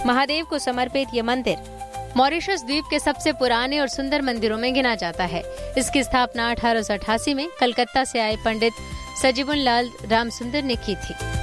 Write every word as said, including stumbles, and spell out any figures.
महादेव को समर्पित ये मंदिर मॉरिशस द्वीप के सबसे पुराने और सुंदर मंदिरों में गिना जाता है। इसकी स्थापना अठारह सौ अठासी में कलकत्ता से आए पंडित सजीबुल लाल रामसुंदर ने की थी।